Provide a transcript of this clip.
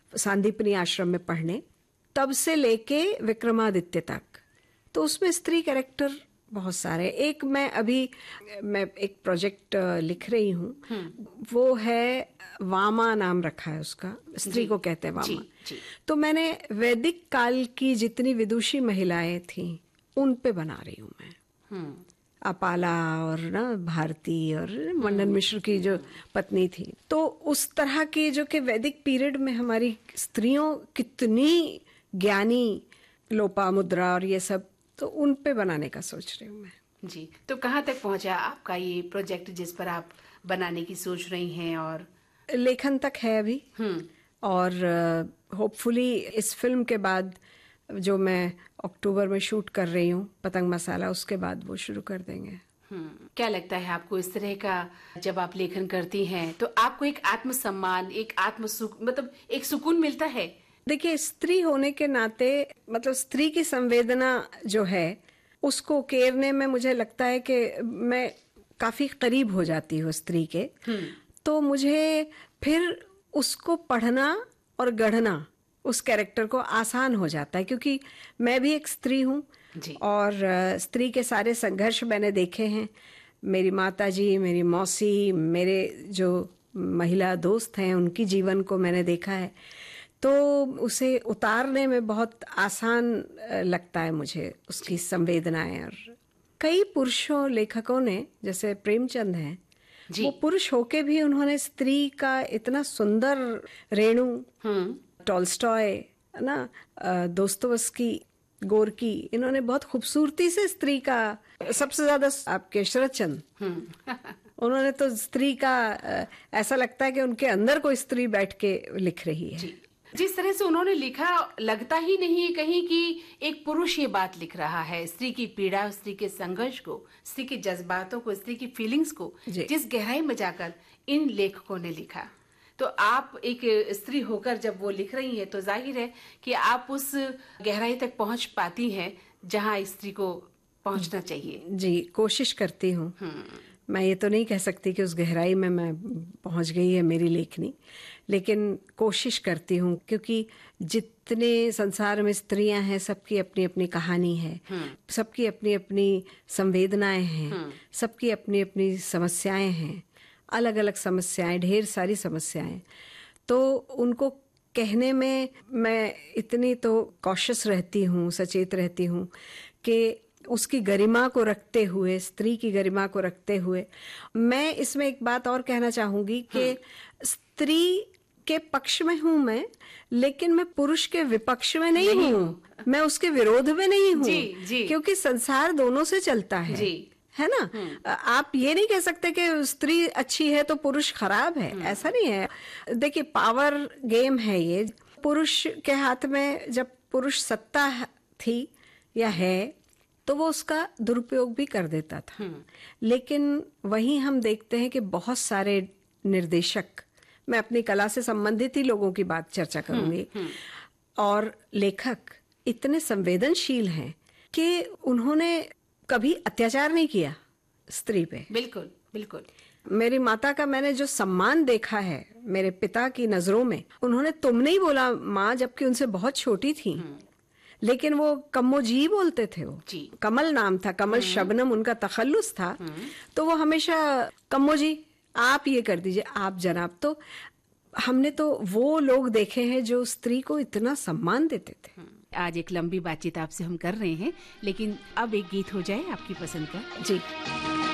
सांदीपनी आश्रम में पढ़ने, तब से लेके विक्रमादित्य तक। तो उसमें स्त्री कैरेक्टर बहुत सारे। एक मैं एक प्रोजेक्ट लिख रही हूँ, वो है वामा, नाम रखा है उसका, स्त्री को कहते हैं वामा। तो मैंने वैदिक काल की जितनी विदुषी महिलाएं थी उन पे बना रही हूँ मैं। अपाला और ना भारती और मंडन मिश्र की जो पत्नी थी, तो उस तरह की जो कि वैदिक पीरियड में हमारी स्त्रियों कितनी ज्ञानी, लोपामुद्रा और ये सब, तो उन पे बनाने का सोच रही हूँ मैं। जी, तो कहाँ तक पहुंचा आपका ये प्रोजेक्ट जिस पर आप बनाने की सोच रही हैं? और लेखन तक है अभी, और होपफुली इस फिल्म के बाद जो मैं अक्टूबर में शूट कर रही हूँ, पतंग मसाला, उसके बाद वो शुरू कर देंगे। क्या लगता है आपको इस तरह का जब आप लेखन करती हैं तो आपको एक आत्मसम्मान, एक मतलब एक सुकून मिलता है? देखिए, स्त्री होने के नाते, मतलब स्त्री की संवेदना जो है उसको उकेरने में मुझे लगता है कि मैं काफी करीब हो जाती हूँ स्त्री के। तो मुझे फिर उसको पढ़ना और गढ़ना, उस कैरेक्टर को आसान हो जाता है, क्योंकि मैं भी एक स्त्री हूँ और स्त्री के सारे संघर्ष मैंने देखे हैं। मेरी माता जी, मेरी मौसी, मेरे जो महिला दोस्त हैं, उनकी जीवन को मैंने देखा है। तो उसे उतारने में बहुत आसान लगता है मुझे, उसकी संवेदनाएं। और कई पुरुषों लेखकों ने, जैसे प्रेमचंद हैं, वो पुरुष होके भी उन्होंने स्त्री का इतना सुंदर रेणु, टॉल्स्टॉय ना, दोस्तोयेवस्की, गोरकी, इन्होंने बहुत खूबसूरती से स्त्री का, सबसे ज्यादा आपके शरदचंद्र उन्होंने तो स्त्री का ऐसा लगता है कि उनके अंदर कोई स्त्री बैठ के लिख रही है। जिस तरह से उन्होंने लिखा, लगता ही नहीं है कहीं कि एक पुरुष ये बात लिख रहा है। स्त्री की पीड़ा, स्त्री के संघर्ष को, स्त्री के जज्बातों को, स्त्री की फीलिंग्स को जिस गहराई में जाकर इन लेखकों ने लिखा, तो आप एक स्त्री होकर जब वो लिख रही हैं तो जाहिर है कि आप उस गहराई तक पहुंच पाती हैं जहां स्त्री को पहुंचना चाहिए। जी, कोशिश करती हूँ। मैं ये तो नहीं कह सकती कि उस गहराई में मैं पहुंच गई है मेरी लेखनी, लेकिन कोशिश करती हूँ, क्योंकि जितने संसार में स्त्रियां हैं, सबकी अपनी अपनी कहानी है, सबकी अपनी अपनी संवेदनाएं हैं, सबकी अपनी अपनी समस्याएं हैं, अलग अलग समस्याएं, ढेर सारी समस्याएं। तो उनको कहने में मैं इतनी तो कॉशियस रहती हूँ, सचेत रहती हूँ कि उसकी गरिमा को रखते हुए, स्त्री की गरिमा को रखते हुए, मैं इसमें एक बात और कहना चाहूंगी कि स्त्री के पक्ष में हूं मैं, लेकिन मैं पुरुष के विपक्ष में नहीं हूं, मैं उसके विरोध में नहीं हूं, क्योंकि संसार दोनों से चलता है ना। आप ये नहीं कह सकते कि स्त्री अच्छी है तो पुरुष खराब है, ऐसा नहीं है। देखिए, पावर गेम है ये। पुरुष के हाथ में जब पुरुष सत्ता थी या है, तो वो उसका दुरुपयोग भी कर देता था। लेकिन वहीं हम देखते हैं कि बहुत सारे निर्देशक, मैं अपनी कला से संबंधित ही लोगों की बात चर्चा करूंगी, और लेखक इतने संवेदनशील हैं कि उन्होंने कभी अत्याचार नहीं किया स्त्री पे। बिल्कुल बिल्कुल। मेरी माता का मैंने जो सम्मान देखा है मेरे पिता की नजरों में, उन्होंने तुम नहीं बोला माँ, जबकि उनसे बहुत छोटी थी, लेकिन वो कम्मो जी बोलते थे। वो कमल नाम था, कमल शबनम उनका तखल्लुस था, तो वो हमेशा कम्मो जी, आप ये कर दीजिए, आप जनाब। तो हमने तो वो लोग देखे हैं जो स्त्री को इतना सम्मान देते थे। आज एक लंबी बातचीत आपसे हम कर रहे हैं, लेकिन अब एक गीत हो जाए आपकी पसंद का। जी।